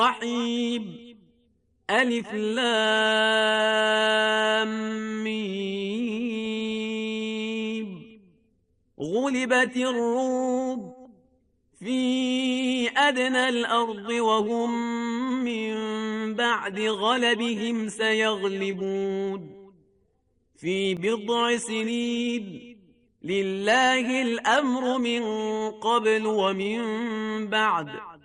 الرحيم ألف لام ميم غلبت الروم في أدنى الأرض وهم من بعد غلبهم سيغلبون في بضع سنين لله الأمر من قبل ومن بعد